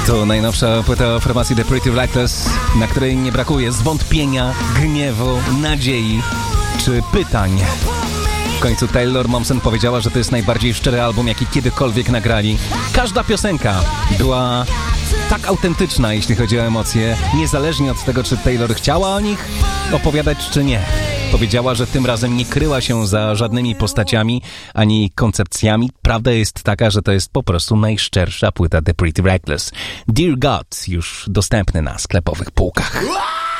To najnowsza płyta formacji The Pretty Reckless, na której nie brakuje zwątpienia, gniewu, nadziei czy pytań. W końcu Taylor Momsen powiedziała, że to jest najbardziej szczery album, jaki kiedykolwiek nagrali. Każda piosenka była tak autentyczna, jeśli chodzi o emocje, niezależnie od tego, czy Taylor chciała o nich opowiadać, czy nie. Powiedziała, że tym razem nie kryła się za żadnymi postaciami ani koncepcjami. Prawda jest taka, że to jest po prostu najszczersza płyta The Pretty Reckless. Dear God, już dostępny na sklepowych półkach.